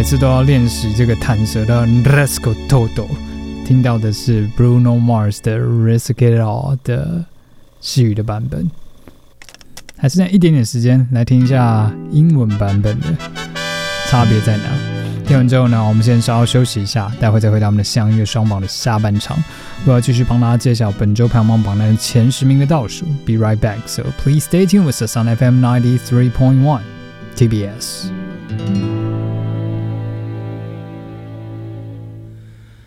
每次都要练习这个弹舌的 Resco Todo， 听到的是 Bruno Mars 的 Risk It All 的西语的版本。还剩下一点点时间来听一下英文版本的，差别在哪？听完之后呢，我们先稍稍休息一下，待会再回到我们的相约双榜的下半场。我要继续帮大家揭晓本周排行榜榜单的前10名的倒数。Be right back, so please stay tuned with us on FM 93.1 TBS.